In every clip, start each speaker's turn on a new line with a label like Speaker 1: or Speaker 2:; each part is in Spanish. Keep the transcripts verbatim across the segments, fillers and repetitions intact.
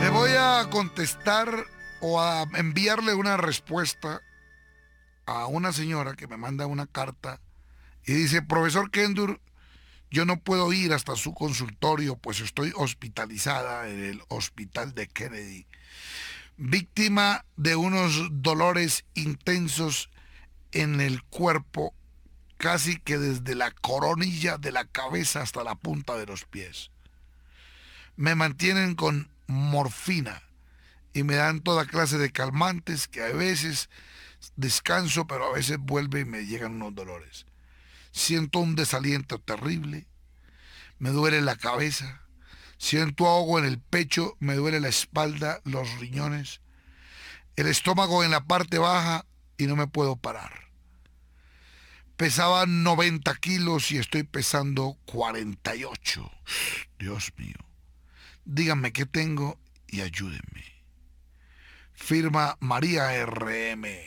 Speaker 1: Le voy a contestar o a enviarle una respuesta a una señora que me manda una carta y dice: profesor Kendur, yo no puedo ir hasta su consultorio, pues estoy hospitalizada en el hospital de Kennedy, víctima de unos dolores intensos en el cuerpo, casi que desde la coronilla de la cabeza hasta la punta de los pies. Me mantienen con morfina y me dan toda clase de calmantes que a veces descanso, pero a veces vuelve y me llegan unos dolores. Siento un desaliento terrible, me duele la cabeza, siento ahogo en el pecho, me duele la espalda, los riñones, el estómago en la parte baja y no me puedo parar. Pesaba noventa kilos y estoy pesando cuarenta y ocho. Dios mío. Díganme qué tengo y ayúdenme. Firma María R M.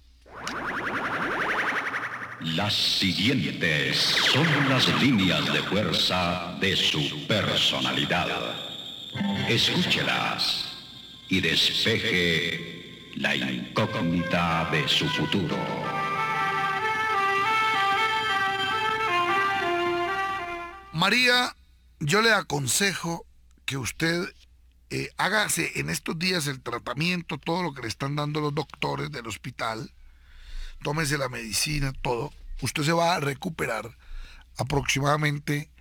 Speaker 2: Las siguientes son las líneas de fuerza de su personalidad. Escúchelas y despeje la incógnita de su futuro.
Speaker 1: María, yo le aconsejo que usted eh, hágase en estos días el tratamiento, todo lo que le están dando los doctores del hospital, tómese la medicina, todo. Usted se va a recuperar aproximadamente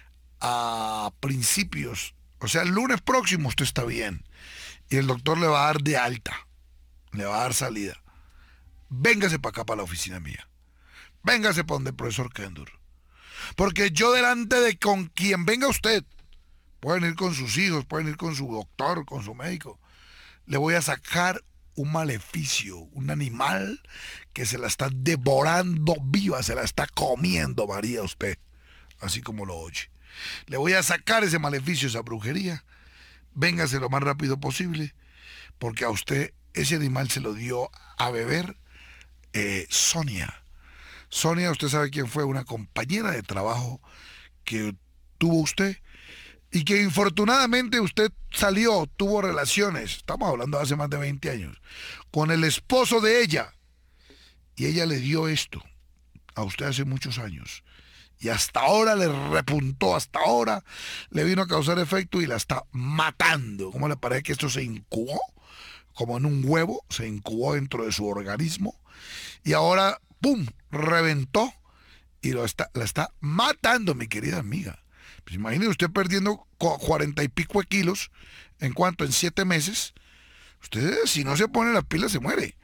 Speaker 1: a principios, o sea, el lunes próximo usted está bien y el doctor le va a dar de alta, le va a dar salida. Véngase para acá, para la oficina mía. Véngase para donde el profesor Kendur. Porque yo delante de con quien venga usted, pueden ir con sus hijos, pueden ir con su doctor, con su médico, le voy a sacar un maleficio, un animal que se la está devorando viva, se la está comiendo, María, usted, así como lo oye. Le voy a sacar ese maleficio, esa brujería. Véngase lo más rápido posible, porque a usted ese animal se lo dio a beber eh, Sonia. Sonia, usted sabe quién fue, una compañera de trabajo que tuvo usted y que infortunadamente usted salió, tuvo relaciones, estamos hablando de hace más de veinte años, con el esposo de ella, y ella le dio esto a usted hace muchos años y hasta ahora le repuntó, hasta ahora le vino a causar efecto y la está matando. ¿Cómo le parece que esto se incubó? Como en un huevo, se incubó dentro de su organismo y ahora ¡pum!, reventó y lo está, la está matando, mi querida amiga. Pues imagínese usted perdiendo cuarenta y pico de kilos, ¿en cuánto? En siete meses. Usted, si no se pone las pilas, se muere.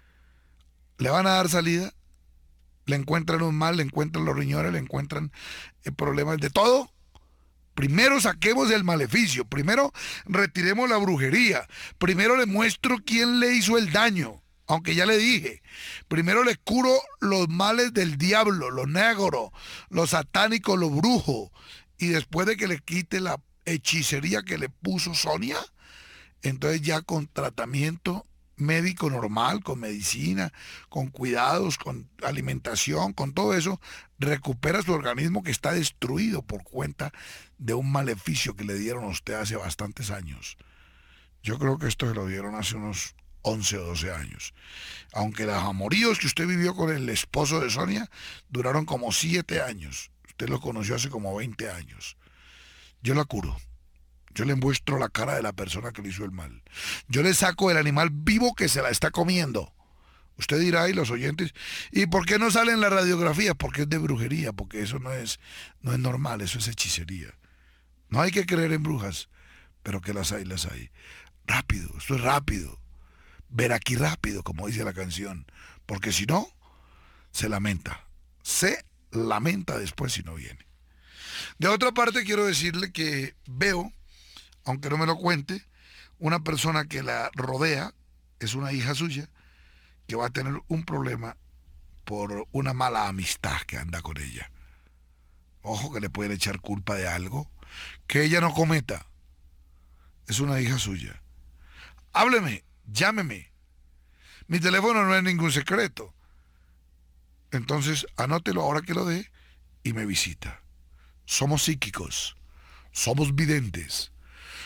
Speaker 1: Le van a dar salida, le encuentran un mal, le encuentran los riñones, le encuentran eh, problemas de todo. Primero saquemos el maleficio, primero retiremos la brujería, primero le muestro quién le hizo el daño. Aunque ya le dije, primero le curo los males del diablo, lo negro, lo satánico, lo brujo. Y después de que le quite la hechicería que le puso Sonia, entonces ya con tratamiento médico normal, con medicina, con cuidados, con alimentación, con todo eso, recupera su organismo que está destruido por cuenta de un maleficio que le dieron a usted hace bastantes años. Yo creo que esto se lo dieron hace unos once o doce años. Aunque los amoríos que usted vivió con el esposo de Sonia duraron como siete años. Usted lo conoció hace como veinte años. Yo la curo. Yo le muestro la cara de la persona que le hizo el mal. Yo le saco el animal vivo que se la está comiendo. Usted dirá, y los oyentes, ¿y por qué no salen las radiografías? Porque es de brujería, porque eso no es, no es normal, eso es hechicería. No hay que creer en brujas, pero que las hay, las hay. Rápido, esto es rápido. Ver aquí rápido, como dice la canción, porque si no, se lamenta. Se lamenta después si no viene. De otra parte, quiero decirle que veo, aunque no me lo cuente, una persona que la rodea, es una hija suya, que va a tener un problema por una mala amistad que anda con ella. Ojo, que le pueden echar culpa de algo que ella no cometa. Es una hija suya. Hábleme, llámeme. Mi teléfono no es ningún secreto. Entonces, anótelo ahora que lo dé y me visita. Somos psíquicos, somos videntes,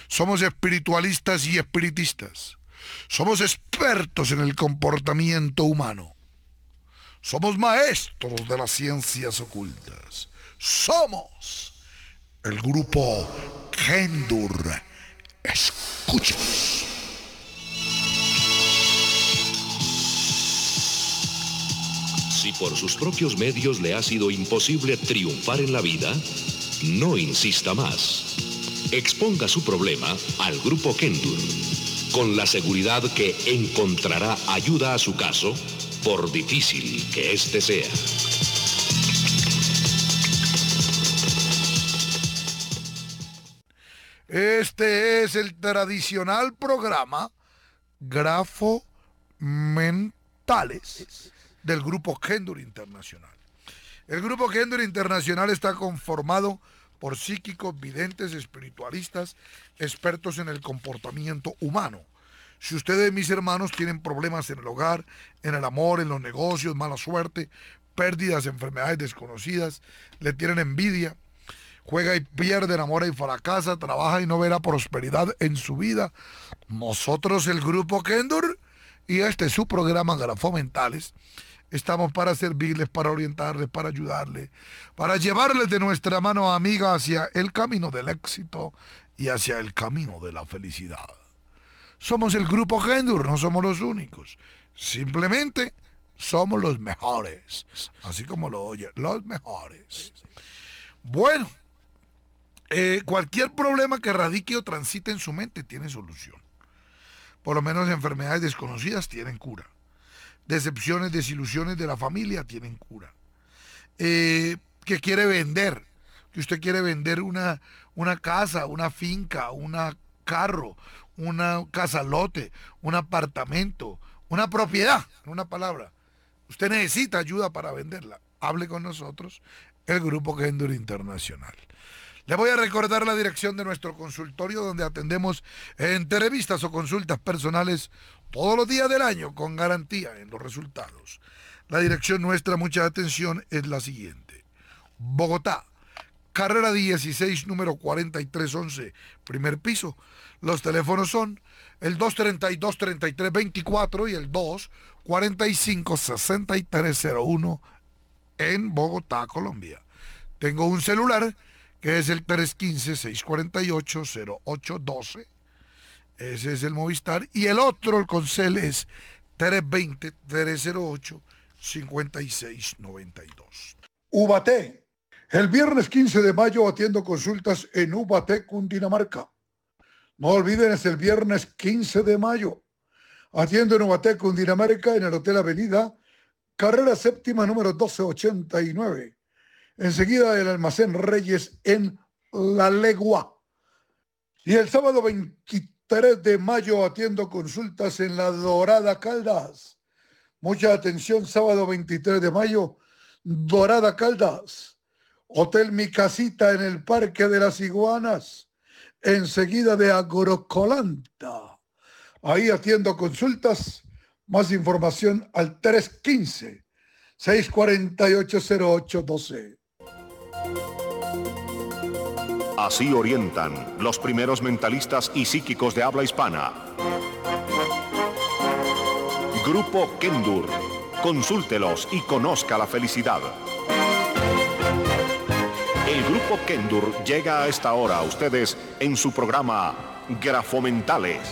Speaker 1: Somos espiritualistas y espiritistas. Somos expertos en el comportamiento humano. Somos maestros de las ciencias ocultas. Somos el grupo Kendur. Escuchas.
Speaker 3: Si por sus propios medios le ha sido imposible triunfar en la vida, no insista más. Exponga su problema al grupo Kendur, con la seguridad que encontrará ayuda a su caso, por difícil que éste sea.
Speaker 1: Este es el tradicional programa Grafo Mentales del Grupo Kendur Internacional. El Grupo Kendur Internacional está conformado por psíquicos, videntes, espiritualistas, expertos en el comportamiento humano. Si ustedes, mis hermanos, tienen problemas en el hogar, en el amor, en los negocios, mala suerte, pérdidas, enfermedades desconocidas, le tienen envidia, juega y pierde, enamora y fracasa, trabaja y no verá prosperidad en su vida, nosotros, el Grupo Kendur, y este es su programa Grafo Mentales, estamos para servirles, para orientarles, para ayudarles, para llevarles de nuestra mano amiga hacia el camino del éxito y hacia el camino de la felicidad. Somos el Grupo Kendur, no somos los únicos. Simplemente somos los mejores. Así como lo oye, los mejores. Bueno, eh, cualquier problema que radique o transite en su mente tiene solución. Por lo menos enfermedades desconocidas tienen cura. Decepciones, desilusiones de la familia tienen cura. Eh, que quiere vender, que usted quiere vender una, una casa, una finca, un carro, una casa lote, un apartamento, una propiedad, en una palabra. Usted necesita ayuda para venderla. Hable con nosotros, el Grupo Kendur Internacional. Le voy a recordar la dirección de nuestro consultorio donde atendemos entrevistas o consultas personales todos los días del año con garantía en los resultados. La dirección nuestra, mucha atención, es la siguiente. Bogotá, carrera dieciséis, número cuarenta y tres once, primer piso. Los teléfonos son el dos treinta y dos, treinta y tres veinticuatro y el dos cuarenta y cinco, sesenta y tres cero uno en Bogotá, Colombia. Tengo un celular que es el tres uno cinco, seis cuatro ocho, cero ocho uno dos. Ese es el Movistar. Y el otro, el Concel, es tres dos cero, tres cero ocho, cinco seis nueve dos. Ubaté. El viernes quince de mayo atiendo consultas en Ubaté, Cundinamarca. No olviden, es el viernes quince de mayo. Atiendo en Ubaté, Cundinamarca, en el Hotel Avenida, carrera séptima, número doce ochenta y nueve. Enseguida el Almacén Reyes en La Legua. Y el sábado veintitrés de mayo atiendo consultas en La Dorada Caldas. Mucha atención, sábado veintitrés de mayo, Dorada Caldas. Hotel Mi Casita en el Parque de las Iguanas, enseguida de Agrocolanta. Ahí atiendo consultas. Más información al tres uno cinco, seis cuatro ocho, cero ocho uno dos.
Speaker 4: Así orientan los primeros mentalistas y psíquicos de habla hispana. Grupo Kendur. Consúltelos y conozca la felicidad. El Grupo Kendur llega a esta hora a ustedes en su programa Grafomentales.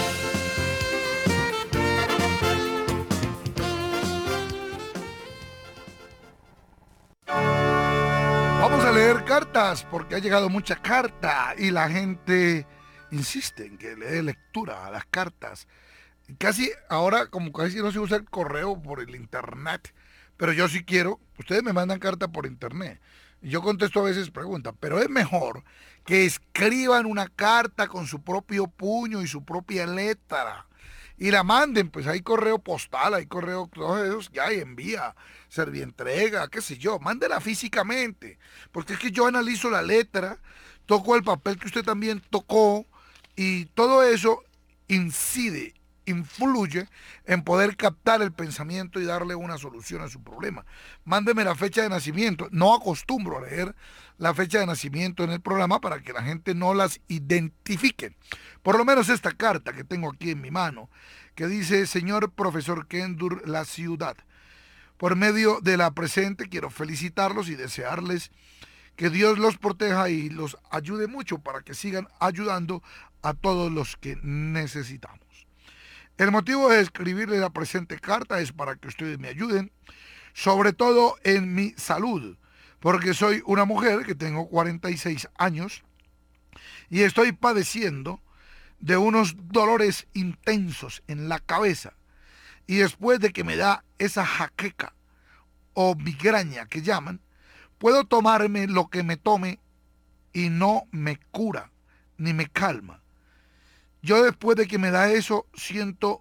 Speaker 1: Vamos a leer cartas porque ha llegado mucha carta y la gente insiste en que le dé lectura a las cartas. Casi ahora, como casi no se usa el correo por el internet, pero yo sí quiero, ustedes me mandan carta por internet. Yo contesto a veces preguntas, pero es mejor que escriban una carta con su propio puño y su propia letra y la manden, pues hay correo postal, hay correo, todos esos ya hay envía, servientrega, qué sé yo, mándela físicamente, porque es que yo analizo la letra, toco el papel que usted también tocó y todo eso incide influye en poder captar el pensamiento y darle una solución a su problema. Mándeme la fecha de nacimiento. No acostumbro a leer la fecha de nacimiento en el programa para que la gente no las identifique. Por lo menos esta carta que tengo aquí en mi mano, que dice: señor profesor Kendur, la ciudad. Por medio de la presente quiero felicitarlos y desearles que Dios los proteja y los ayude mucho para que sigan ayudando a todos los que necesitamos. El motivo de escribirle la presente carta es para que ustedes me ayuden, sobre todo en mi salud, porque soy una mujer que tengo cuarenta y seis años y estoy padeciendo de unos dolores intensos en la cabeza, y después de que me da esa jaqueca o migraña que llaman, puedo tomarme lo que me tome y no me cura ni me calma. Yo después de que me da eso siento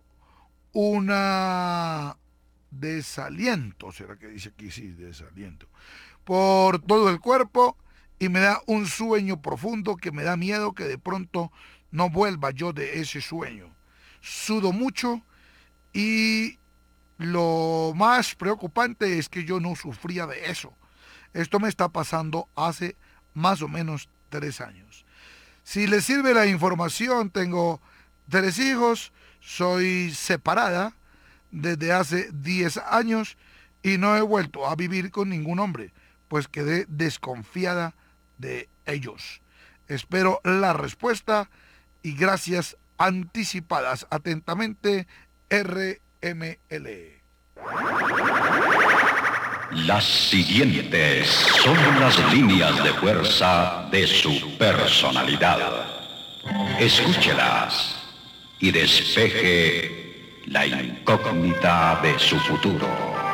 Speaker 1: una desaliento, será que dice aquí, sí, desaliento, por todo el cuerpo, y me da un sueño profundo que me da miedo que de pronto no vuelva yo de ese sueño. Sudo mucho y lo más preocupante es que yo no sufría de eso. Esto me está pasando hace más o menos tres años. Si les sirve la información, tengo tres hijos, soy separada desde hace diez años y no he vuelto a vivir con ningún hombre, pues quedé desconfiada de ellos. Espero la respuesta y gracias anticipadas. Atentamente, R M L.
Speaker 2: Las siguientes son las líneas de fuerza de su personalidad. Escúchelas y despeje la incógnita de su futuro.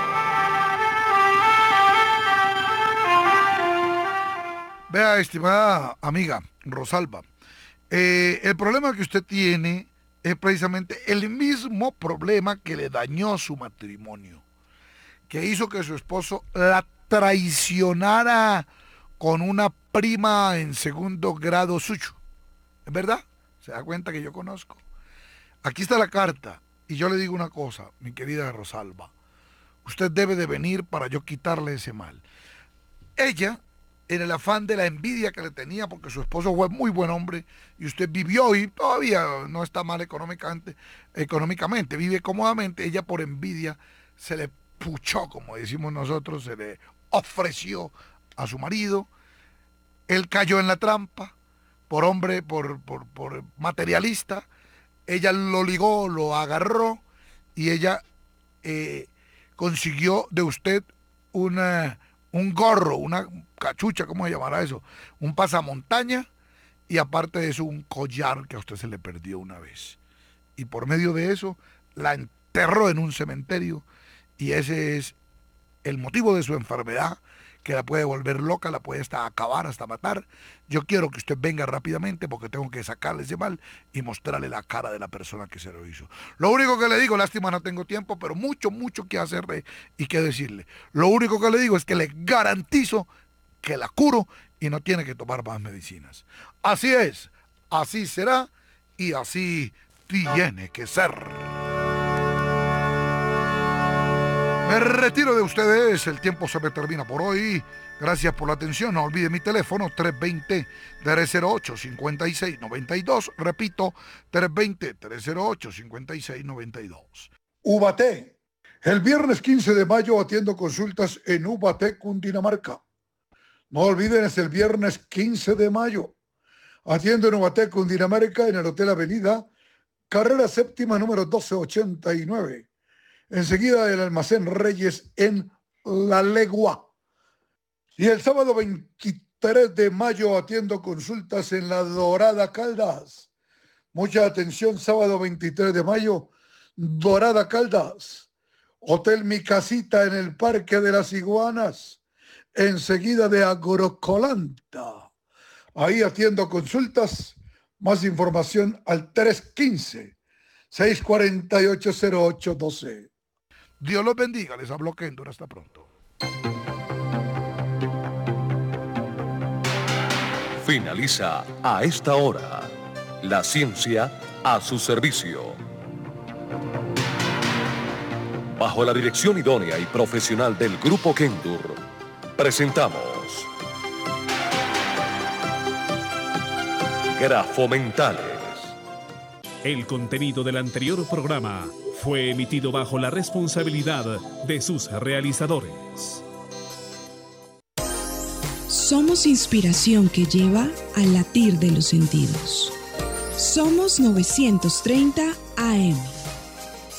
Speaker 1: Vea, estimada amiga Rosalba, eh, el problema que usted tiene es precisamente el mismo problema que le dañó su matrimonio, que hizo que su esposo la traicionara con una prima en segundo grado suyo. ¿Es verdad? ¿Se da cuenta que yo conozco? Aquí está la carta y yo le digo una cosa, mi querida Rosalba. Usted debe de venir para yo quitarle ese mal. Ella, en el afán de la envidia que le tenía, porque su esposo fue muy buen hombre y usted vivió y todavía no está mal económicamente, económicamente, vive cómodamente, ella por envidia se le puchó, como decimos nosotros, se le ofreció a su marido. Él cayó en la trampa por hombre, por, por, por materialista. Ella lo ligó, lo agarró y ella eh, consiguió de usted una, un gorro, una cachucha, ¿cómo se llamará eso? Un pasamontaña, y aparte de eso un collar que a usted se le perdió una vez. Y por medio de eso la enterró en un cementerio, y ese es el motivo de su enfermedad, que la puede volver loca, la puede hasta acabar, hasta matar. Yo quiero que usted venga rápidamente porque tengo que sacarle ese mal y mostrarle la cara de la persona que se lo hizo. Lo único que le digo, lástima no tengo tiempo, pero mucho, mucho que hacerle y que decirle. Lo único que le digo es que le garantizo que la curo y no tiene que tomar más medicinas. Así es, así será y así tiene que ser. Me retiro de ustedes, el tiempo se me termina por hoy. Gracias por la atención, no olvide mi teléfono tres dos cero, tres cero ocho, cinco seis nueve dos. Repito, tres dos cero, tres cero ocho, cinco seis nueve dos. Ubaté. El viernes quince de mayo atiendo consultas en Ubaté, Cundinamarca. No olviden, es el viernes quince de mayo. Atiendo en Ubaté, Cundinamarca, en el Hotel Avenida, carrera séptima, número doce ochenta y nueve. Enseguida del Almacén Reyes en La Legua. Y el sábado veintitrés de mayo atiendo consultas en La Dorada Caldas. Mucha atención, sábado veintitrés de mayo, Dorada Caldas. Hotel Mi Casita en el Parque de las Iguanas, enseguida de Agrocolanta. Ahí atiendo consultas. Más información al tres uno cinco, seis cuatro ocho, cero ocho uno dos. Dios los bendiga, les hablo Kendur, hasta pronto.
Speaker 3: Finaliza a esta hora la ciencia a su servicio.
Speaker 5: Bajo la dirección idónea y profesional del Grupo Kendur, presentamos Grafomentales.
Speaker 6: El contenido del anterior programa fue emitido bajo la responsabilidad de sus realizadores.
Speaker 7: Somos inspiración que lleva al latir de los sentidos. Somos novecientos treinta A M.